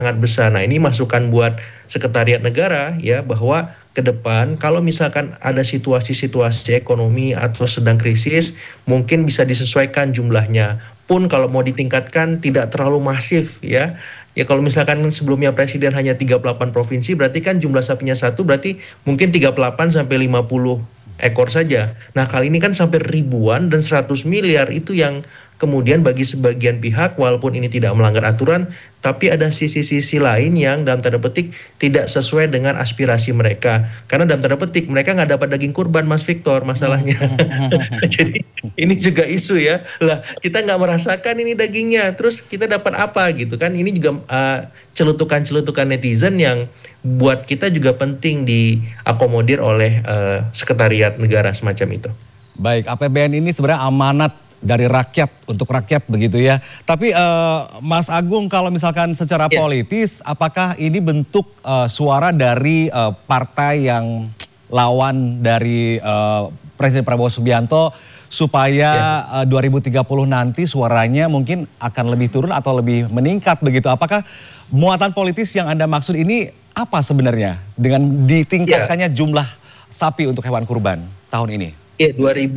sangat besar. Nah, ini masukan buat Sekretariat Negara ya, bahwa ke depan kalau misalkan ada situasi-situasi ekonomi atau sedang krisis, mungkin bisa disesuaikan jumlahnya. Pun kalau mau ditingkatkan tidak terlalu masif ya. Ya kalau misalkan sebelumnya presiden hanya 38 provinsi, berarti kan jumlah sapinya satu, berarti mungkin 38 sampai 50 ekor saja. Nah, kali ini kan sampai ribuan dan 100 miliar, itu yang kemudian bagi sebagian pihak, walaupun ini tidak melanggar aturan, tapi ada sisi-sisi lain yang dalam tanda petik tidak sesuai dengan aspirasi mereka. Karena dalam tanda petik mereka nggak dapat daging kurban, Mas Victor, masalahnya. Jadi ini juga isu ya. Lah, kita nggak merasakan ini dagingnya, terus kita dapat apa gitu kan? Ini juga celutukan-celutukan netizen yang buat kita juga penting diakomodir oleh sekretariat negara semacam itu. Baik, APBN ini sebenarnya amanat dari rakyat untuk rakyat begitu ya. Tapi Mas Agung, kalau misalkan secara politis, apakah ini bentuk suara dari partai yang lawan dari Presiden Prabowo Subianto supaya 2030 nanti suaranya mungkin akan lebih turun atau lebih meningkat begitu? Apakah muatan politis yang Anda maksud ini apa sebenarnya dengan ditingkatkannya jumlah sapi untuk hewan kurban tahun ini? Ya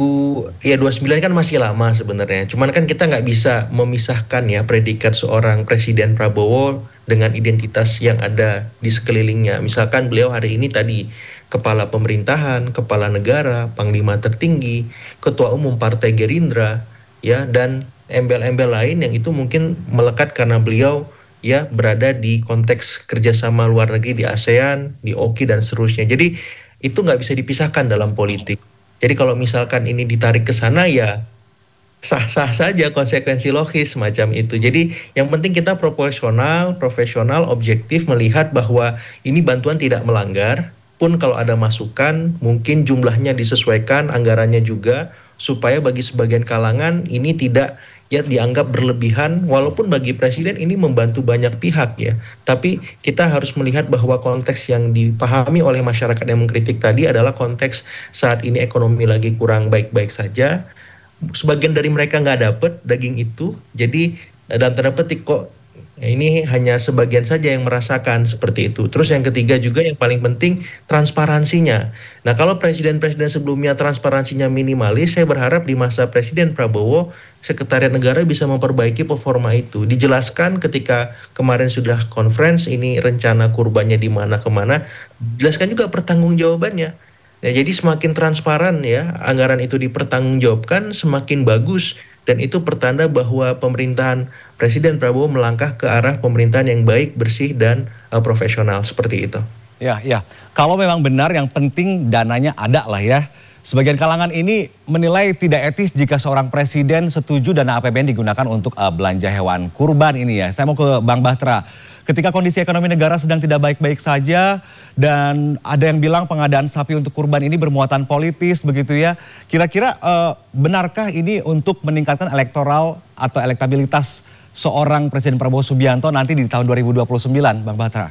2029 kan masih lama sebenarnya. Cuman kan kita nggak bisa memisahkan ya predikat seorang Presiden Prabowo dengan identitas yang ada di sekelilingnya. Misalkan beliau hari ini tadi kepala pemerintahan, kepala negara, panglima tertinggi, ketua umum Partai Gerindra, ya, dan embel-embel lain yang itu mungkin melekat karena beliau ya berada di konteks kerjasama luar negeri di ASEAN, di OKI dan seterusnya. Jadi itu nggak bisa dipisahkan dalam politik. Jadi kalau misalkan ini ditarik ke sana ya sah-sah saja, konsekuensi logis semacam itu. Jadi yang penting kita proporsional, profesional, objektif melihat bahwa ini bantuan tidak melanggar. Pun kalau ada masukan mungkin jumlahnya disesuaikan, anggarannya juga, supaya bagi sebagian kalangan ini tidak ya dianggap berlebihan, walaupun bagi presiden ini membantu banyak pihak ya. Tapi kita harus melihat bahwa konteks yang dipahami oleh masyarakat yang mengkritik tadi adalah konteks saat ini ekonomi lagi kurang baik-baik saja. Sebagian dari mereka nggak dapet daging itu, jadi dalam tanda petik kok ini hanya sebagian saja yang merasakan seperti itu. Terus yang ketiga juga yang paling penting transparansinya. Nah, kalau presiden-presiden sebelumnya transparansinya minimalis, saya berharap di masa Presiden Prabowo, Sekretariat Negara bisa memperbaiki performa itu. Dijelaskan ketika kemarin sudah conference ini rencana kurbannya di mana kemana, jelaskan juga pertanggungjawabannya. Ya, jadi semakin transparan ya anggaran itu dipertanggungjawabkan, semakin bagus. Dan itu pertanda bahwa pemerintahan Presiden Prabowo melangkah ke arah pemerintahan yang baik, bersih, dan profesional seperti itu. Ya, ya. Kalau memang benar yang penting dananya ada lah ya. Sebagian kalangan ini menilai tidak etis jika seorang presiden setuju dana APBN digunakan untuk belanja hewan kurban ini ya. Saya mau ke Bang Bahtera. Ketika kondisi ekonomi negara sedang tidak baik-baik saja dan ada yang bilang pengadaan sapi untuk kurban ini bermuatan politis begitu ya. Kira-kira benarkah ini untuk meningkatkan elektoral atau elektabilitas seorang Presiden Prabowo Subianto nanti di tahun 2029, Bang Bahtera?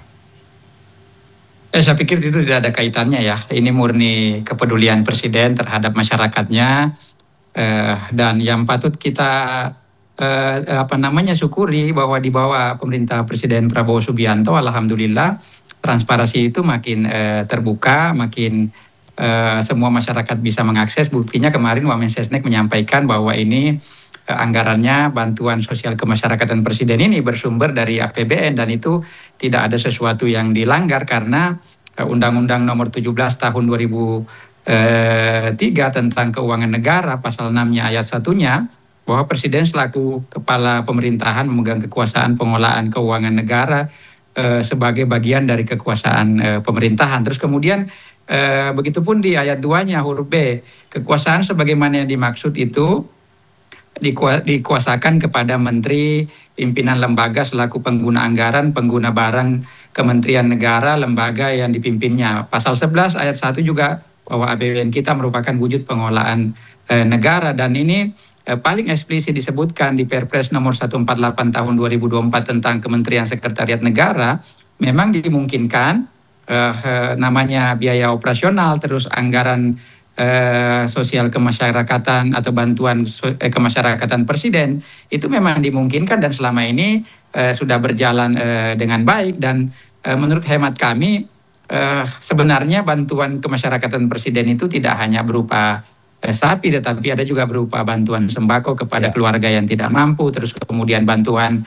Saya pikir itu tidak ada kaitannya ya. Ini murni kepedulian Presiden terhadap masyarakatnya dan yang patut kita syukuri bahwa di bawah pemerintah Presiden Prabowo Subianto, alhamdulillah transparansi itu makin terbuka, makin semua masyarakat bisa mengakses. Buktinya kemarin Wamensesnek menyampaikan bahwa ini anggarannya bantuan sosial kemasyarakatan Presiden ini bersumber dari APBN dan itu tidak ada sesuatu yang dilanggar karena Undang-Undang Nomor 17 Tahun 2003 tentang Keuangan Negara pasal 6-nya ayat 1-nya bahwa Presiden selaku kepala pemerintahan memegang kekuasaan pengelolaan keuangan negara sebagai bagian dari kekuasaan pemerintahan. Terus kemudian begitupun di ayat 2-nya huruf B, kekuasaan sebagaimana yang dimaksud itu dikuasakan kepada menteri, pimpinan lembaga selaku pengguna anggaran, pengguna barang kementerian negara, lembaga yang dipimpinnya. Pasal 11 ayat 1 juga bahwa APBN kita merupakan wujud pengelolaan negara dan ini paling eksplisit disebutkan di Perpres nomor 148 tahun 2024 tentang Kementerian Sekretariat Negara, memang dimungkinkan namanya biaya operasional terus anggaran sosial kemasyarakatan atau bantuan kemasyarakatan presiden itu memang dimungkinkan dan selama ini sudah berjalan dengan baik dan menurut hemat kami sebenarnya bantuan kemasyarakatan presiden itu tidak hanya berupa sapi, tetapi ada juga berupa bantuan sembako kepada keluarga yang tidak mampu, terus kemudian bantuan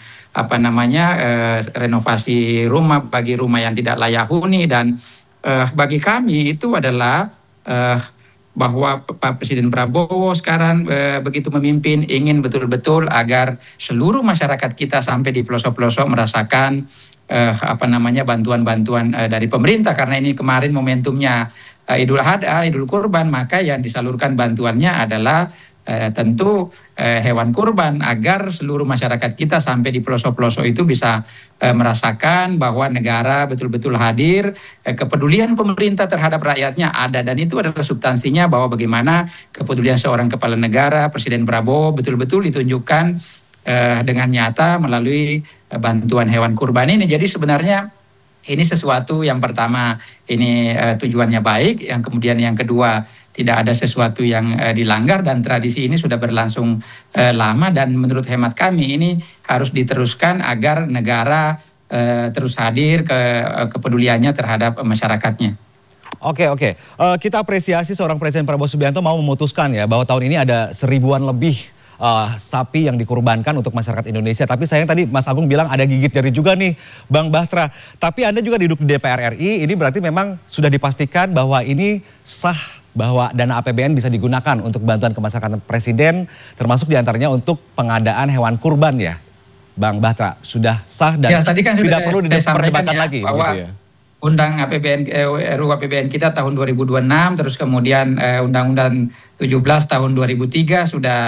renovasi rumah bagi rumah yang tidak layak huni, dan bagi kami itu adalah bahwa Pak Presiden Prabowo sekarang begitu memimpin ingin betul-betul agar seluruh masyarakat kita sampai di pelosok-pelosok merasakan bantuan-bantuan dari pemerintah, karena ini kemarin momentumnya Idul Adha, Idul Kurban, maka yang disalurkan bantuannya adalah tentu hewan kurban agar seluruh masyarakat kita sampai di pelosok-pelosok itu bisa merasakan bahwa negara betul-betul hadir, kepedulian pemerintah terhadap rakyatnya ada, dan itu adalah substansinya bahwa bagaimana kepedulian seorang kepala negara, Presiden Prabowo betul-betul ditunjukkan dengan nyata melalui bantuan hewan kurban ini. Jadi sebenarnya ini sesuatu yang pertama ini tujuannya baik, yang kemudian yang kedua tidak ada sesuatu yang dilanggar, dan tradisi ini sudah berlangsung lama, dan menurut hemat kami ini harus diteruskan agar negara terus hadir kepeduliannya terhadap masyarakatnya. Oke. Kita apresiasi seorang Presiden Prabowo Subianto mau memutuskan ya bahwa tahun ini ada 1000-an lebih sapi yang dikurbankan untuk masyarakat Indonesia. Tapi sayang tadi Mas Agung bilang ada gigit jari juga nih Bang Bahtra. Tapi Anda juga duduk di DPR RI, ini berarti memang sudah dipastikan bahwa ini sah, bahwa dana APBN bisa digunakan untuk bantuan kemasyarakatan presiden, termasuk diantaranya untuk pengadaan hewan kurban ya Bang Bahtra. Sudah sah dan ya, tadi kan tidak perlu diperdebatkan ya, lagi. Bahwa gitu ya. Undang APBN, RUU APBN kita tahun 2026, terus kemudian Undang-Undang 17 tahun 2003 sudah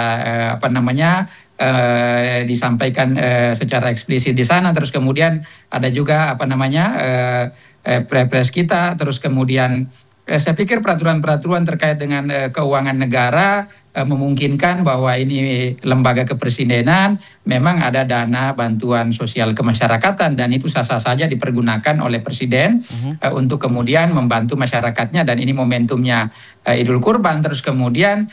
disampaikan secara eksplisit di sana, terus kemudian ada juga Perpres kita, terus kemudian saya pikir peraturan-peraturan terkait dengan keuangan negara memungkinkan bahwa ini lembaga kepresidenan memang ada dana bantuan sosial kemasyarakatan, dan itu sah-sah saja dipergunakan oleh presiden untuk kemudian membantu masyarakatnya, dan ini momentumnya Idul Kurban, terus kemudian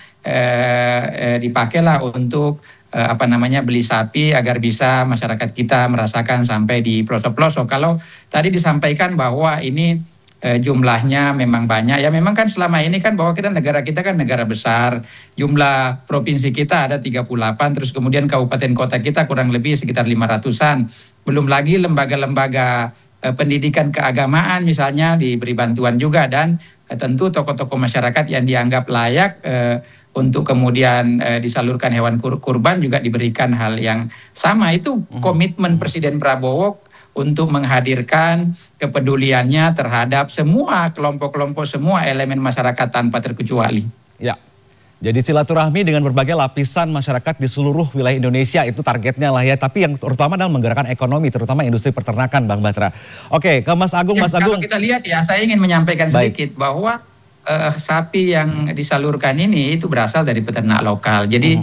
dipakailah untuk beli sapi agar bisa masyarakat kita merasakan sampai di pelosok-pelosok. Kalau tadi disampaikan bahwa ini jumlahnya memang banyak. Ya memang kan selama ini kan bahwa negara kita kan negara besar. Jumlah provinsi kita ada 38, terus kemudian kabupaten kota kita kurang lebih sekitar 500-an. Belum lagi lembaga-lembaga pendidikan keagamaan misalnya diberi bantuan juga, dan tentu tokoh-tokoh masyarakat yang dianggap layak untuk kemudian disalurkan hewan kurban juga diberikan hal yang sama. Itu komitmen Presiden Prabowo untuk menghadirkan kepeduliannya terhadap semua kelompok-kelompok, semua elemen masyarakat tanpa terkecuali. Ya, jadi silaturahmi dengan berbagai lapisan masyarakat di seluruh wilayah Indonesia itu targetnya lah ya. Tapi yang terutama adalah menggerakkan ekonomi, terutama industri peternakan, Bang Bahtra. Oke, ke Mas Agung. Ya, kalau kita lihat ya, saya ingin menyampaikan sedikit bahwa sapi yang disalurkan ini itu berasal dari peternak lokal. Jadi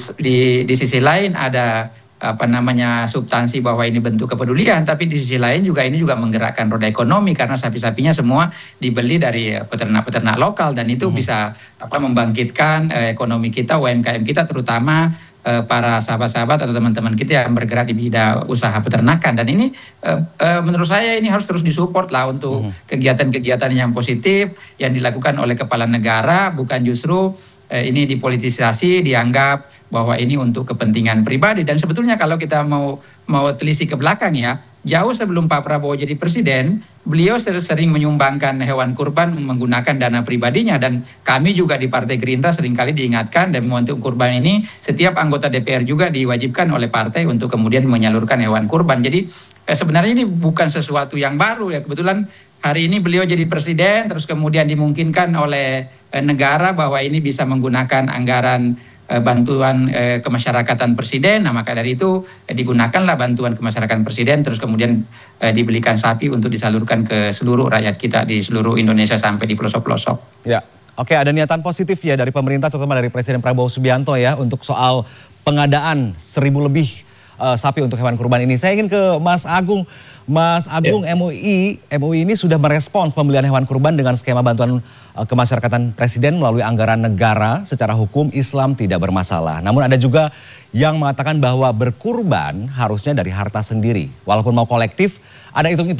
di sisi lain ada substansi bahwa ini bentuk kepedulian, tapi di sisi lain juga ini juga menggerakkan roda ekonomi, karena sapi-sapinya semua dibeli dari peternak-peternak lokal, dan itu bisa membangkitkan ekonomi kita, UMKM kita, terutama para sahabat-sahabat atau teman-teman kita yang bergerak di bidang usaha peternakan. Dan ini menurut saya ini harus terus disupport lah untuk kegiatan-kegiatan yang positif yang dilakukan oleh kepala negara, bukan justru ini dipolitisasi, dianggap bahwa ini untuk kepentingan pribadi. Dan sebetulnya kalau kita mau telisik ke belakang ya, jauh sebelum Pak Prabowo jadi presiden, beliau sering menyumbangkan hewan kurban menggunakan dana pribadinya, dan kami juga di Partai Gerindra seringkali diingatkan, dan momentum kurban ini setiap anggota DPR juga diwajibkan oleh partai untuk kemudian menyalurkan hewan kurban. Jadi sebenarnya ini bukan sesuatu yang baru ya, kebetulan hari ini beliau jadi presiden, terus kemudian dimungkinkan oleh negara bahwa ini bisa menggunakan anggaran bantuan kemasyarakatan presiden. Nah, maka dari itu digunakanlah bantuan kemasyarakatan presiden, terus kemudian dibelikan sapi untuk disalurkan ke seluruh rakyat kita di seluruh Indonesia sampai di pelosok-pelosok. Ya, oke, ada niatan positif ya dari pemerintah, terutama dari Presiden Prabowo Subianto ya, untuk soal pengadaan 1000 lebih sapi untuk hewan kurban ini. Saya ingin ke Mas Agung. Mas Agung, MUI ini sudah merespons pembelian hewan kurban dengan skema bantuan kemasyarakatan presiden melalui anggaran negara. Secara hukum Islam tidak bermasalah. Namun ada juga yang mengatakan bahwa berkurban harusnya dari harta sendiri. Walaupun mau kolektif, ada hitung-hitungan